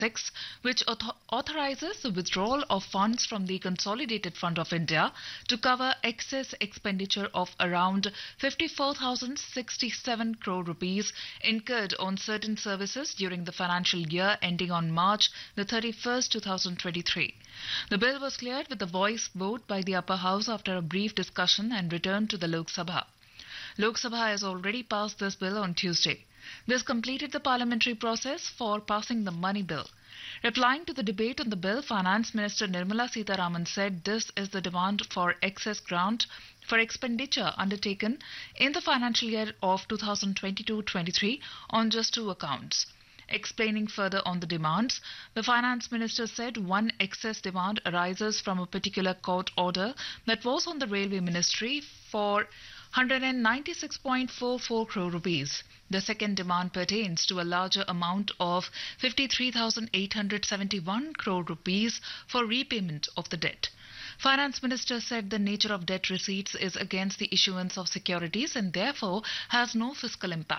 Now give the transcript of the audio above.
6, which authorizes the withdrawal of funds from the Consolidated Fund of India to cover excess expenditure of around 54,067 crore rupees incurred on certain services during the financial year ending on March the 31st, 2023. The bill was cleared with a voice vote by the upper house after a brief discussion and returned to the Lok Sabha. Lok Sabha has already passed this bill on Tuesday. This completed the parliamentary process for passing the money bill. Replying to the debate on the bill, Finance Minister Nirmala Sitharaman said this is the demand for excess grant for expenditure undertaken in the financial year of 2022-23 on just two accounts. Explaining further on the demands, the Finance Minister said one excess demand arises from a particular court order that was on the Railway Ministry for 196.44 crore rupees. The second demand pertains to a larger amount of 53,871 crore rupees for repayment of the debt. Finance Minister said the nature of debt receipts is against the issuance of securities and therefore has no fiscal impact.